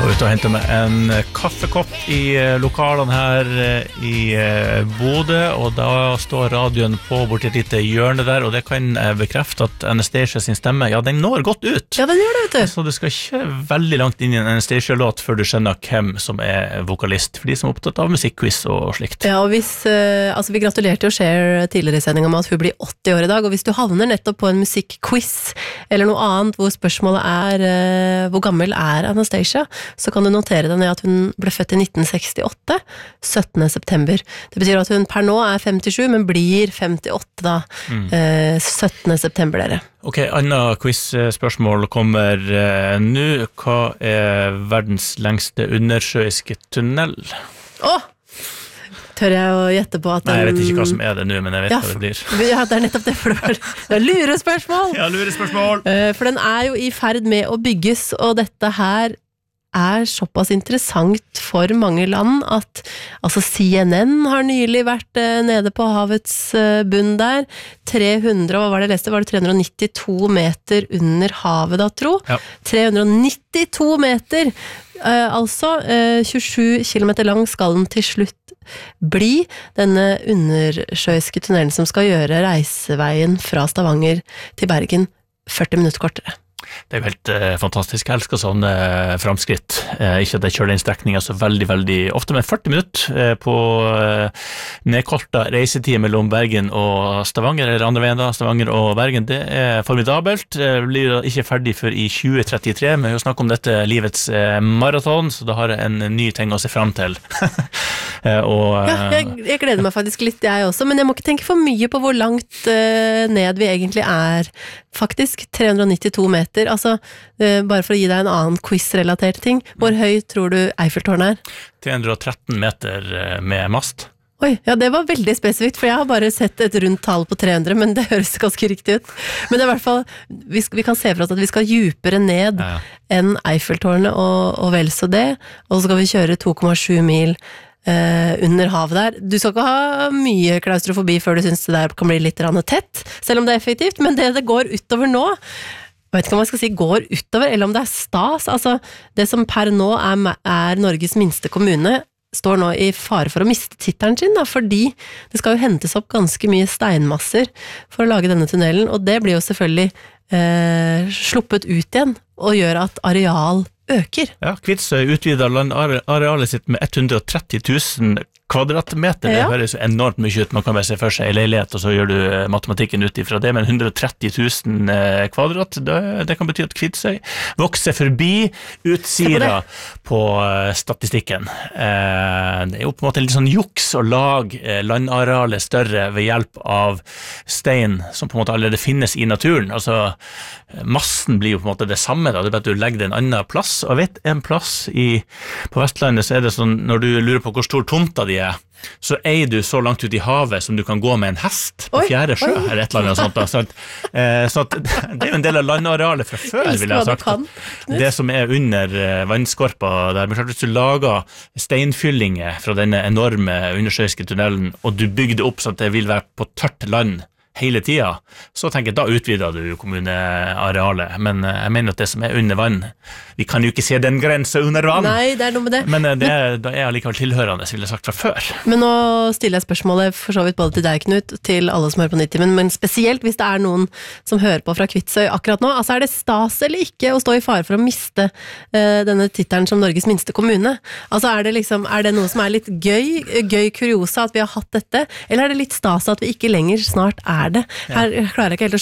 Ut og hente meg en kaffekopp i lokalene her i Bodø, og da står radioen på bort i et lite hjørne der, og det kan jeg bekrefte at Anastacia sin stemme, ja, den når godt ut. Ja, den gjør det, vet du. Så du skal ikke veldig langt inn i en Anastacia-låt før du skjønner hvem som vokalist, for de som opptatt av musikkquiz og slikt. Ja, og hvis, altså vi gratulerte jo Cher tidligere i sendingen med at hun blir 80 år i dag, og hvis du havner nettopp på en musikkquiz, eller noe annet hvor spørsmålet hvor gammel Anastacia, så kan du notere deg ned at hun ble født i 1968, 17. september. Det betyr at hun per nå 57, men blir 58 da, 17. september dere. Ok, annet quiz-spørsmål kommer nå. Hva verdens lengste undersjøiske tunnel? Tør jeg å gjette på at den... Nei, jeg vet ikke hva som det nå, men jeg vet hva det blir. Ja, det nettopp det, for det lurespørsmål! Ja, lurespørsmål! For den jo i ferd med å bygges, og dette her såpass interessant for mange land at altså CNN har nylig vært nede på havets bunn der 300, hva var det jeg leste? Var det 392 meter under havet da, tro? Ja. 392 meter! Altså 27 kilometer lang skal den til slutt bli denne undersjøiske tunnelen som skal gjøre reiseveien fra Stavanger til Bergen 40 minutter kortere. Det jo helt fantastisk. Jeg elsker sånne framskritt. Ikke at jeg kjører den strekningen så veldig, veldig ofte, men 40 minutter på nedkortet reisetid mellom Bergen og Stavanger, eller andre veien da, Stavanger og Bergen, det formidabelt. Det blir ikke ferdig før i 2033, men vi snakker om dette livets maraton, så da har jeg en ny ting å se frem til. Jeg gleder meg faktisk litt, jeg også, men jeg må ikke tenke for mye på hvor langt ned vi egentlig faktisk 392 meter, altså bare for å gi deg en annen quiz-relatert ting, hvor høy tror du Eiffeltårnet 313 meter med mast. Oi, ja, det var veldig spesifikt, for jeg har bare sett et rundt tall på 300, men det høres ganske riktig ut. Men det i hvert fall, vi kan se for oss at vi skal djupere ned enn Eiffeltårnet og vel så det, og så skal vi kjøre 2,7 mil under havet der. Du skal ikke ha mye klaustrofobi før du synes det der kan bli litt tett, selv om det effektivt, men det går utover nå, jeg vet ikke om jeg skal si går utover, eller om det stas, altså det som per nå Norges minste kommune, står nå i fare for å miste tittelen sin, da, fordi det skal jo hentes opp ganske mye steinmasser for å lage denne tunnelen, og det blir jo selvfølgelig sluppet ut igjen, og gjør at areal øker. Ja, Kvitsøy utvider landarealet sitt med 130 000 kvadratmeter, det høres jo enormt mye ut, man kan bare se for seg en leilighet, og så gjør du matematikken ut ifra det, men 130 000 kvadrat, det kan bety at Kvitsøy vokser forbi Utsira på statistikken. Det jo på en måte litt sånn juks å lage landarealet større ved hjelp av stein, som på en måte allerede finnes i naturen, altså massen blir jo på en måte det samme da, det bare at du legger det en annen plass, og vet en plass på Vestlandet så det sånn, når du lurer på hvor stor tomta di så du så langt ut i havet som du kan gå med en hest på fjerde sjø, eller et eller annet sånt da. Så det jo en del av landarealet fra før, vil jeg ha sagt. Det som under vannskorpa der, men klart hvis du lager steinfyllinger fra denne enorme undersjøiske tunnelen, og du bygger det opp sånn at det vil være på tørt land hele tida, så tenker jeg, da utvider du kommunearealet, men jeg mener at det som under vann, vi kan jo ikke se den grensen under vann. Nei, det noe med det. Men da allikevel tilhørende, vil jeg sagt fra før. Men nå stiller jeg spørsmålet for så vidt både til deg, Knut, til alle som hører på 90, men spesielt hvis det noen som hører på fra Kvitsøy akkurat nå, altså det stas eller ikke å stå i fare for å miste denne tittelen som Norges minste kommune? Altså det liksom, det noe som litt gøy kuriosa at vi har hatt dette, eller det litt stas at vi ikke lenger snart det? Her klarer jeg ikke helt å